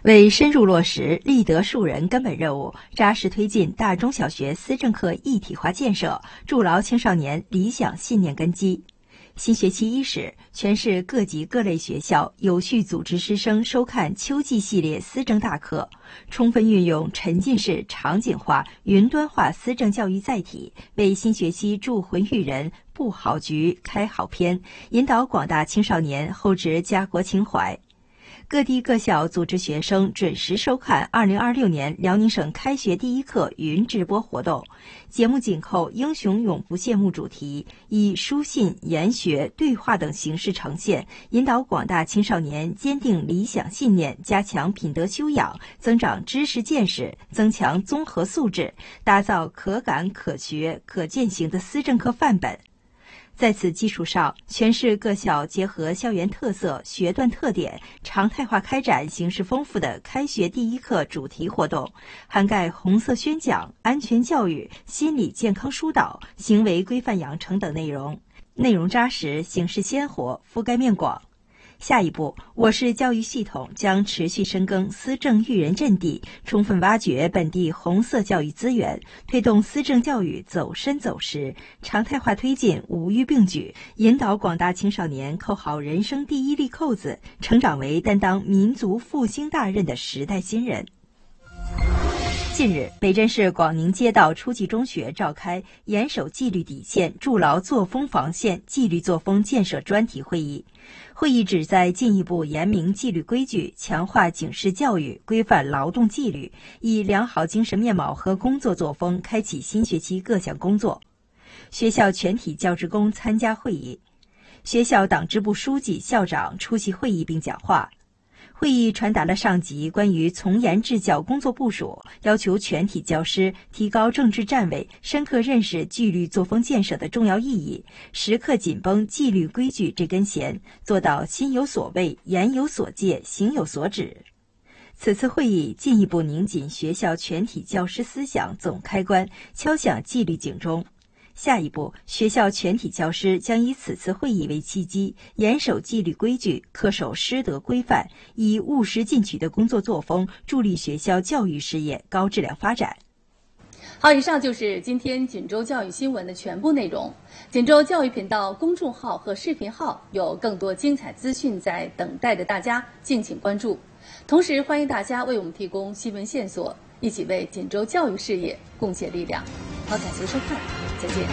为深入落实立德树人根本任务，扎实推进大中小学思政课一体化建设，筑牢青少年理想信念根基。新学期伊始，全市各级各类学校有序组织师生收看秋季系列思政大课，充分运用沉浸式、场景化、云端化思政教育载体，为新学期铸魂育人、布好局、开好篇，引导广大青少年厚植家国情怀。各地各校组织学生准时收看2026年辽宁省开学第一课云直播活动，节目紧扣英雄永不谢幕主题，以书信、研学、对话等形式呈现，引导广大青少年坚定理想信念，加强品德修养，增长知识见识，增强综合素质，打造可感可学可践行的思政课范本。在此基础上，全市各校结合校园特色、学段特点，常态化开展形式丰富的开学第一课主题活动，涵盖红色宣讲、安全教育、心理健康疏导、行为规范养成等内容，内容扎实，形式鲜活，覆盖面广。下一步，我市教育系统将持续深耕思政育人阵地，充分挖掘本地红色教育资源，推动思政教育走深走实，常态化推进五育并举，引导广大青少年扣好人生第一粒扣子，成长为担当民族复兴大任的时代新人。近日，北镇市广宁街道初级中学召开严守纪律底线、筑牢作风防线、纪律作风建设专题会议。会议旨在进一步严明纪律规矩，强化警示教育，规范劳动纪律，以良好精神面貌和工作作风开启新学期各项工作。学校全体教职工参加会议，学校党支部书记、校长出席会议并讲话。会议传达了上级关于从严治教工作部署，要求全体教师提高政治站位，深刻认识纪律作风建设的重要意义，时刻紧绷纪律规矩这根弦，做到心有所畏、言有所戒、行有所指。此次会议进一步拧紧学校全体教师思想总开关，敲响纪律警钟。下一步，学校全体教师将以此次会议为契机，严守纪律规矩，恪守师德规范，以务实进取的工作作风，助力学校教育事业高质量发展。 好，以上就是今天锦州教育新闻的全部内容。锦州教育频道公众号和视频号有更多精彩资讯在等待着大家，敬请关注。同时，欢迎大家为我们提供新闻线索，一起为锦州教育事业贡献力量。好，感谢收看，再见。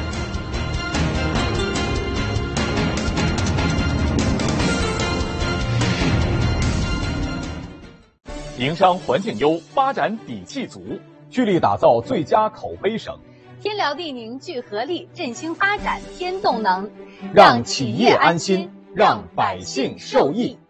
营商环境优，发展底气足，聚力打造最佳口碑省。 天辽地宁聚合力，振兴发展添动能， 让企业安心，让百姓受益。